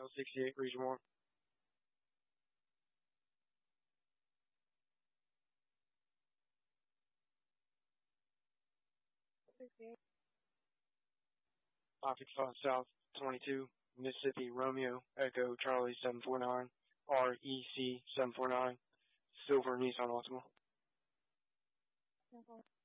L68, Region 1. Optic 5 South 22, Mississippi Romeo Echo Charlie 749, REC 749, Silver Nissan Altima.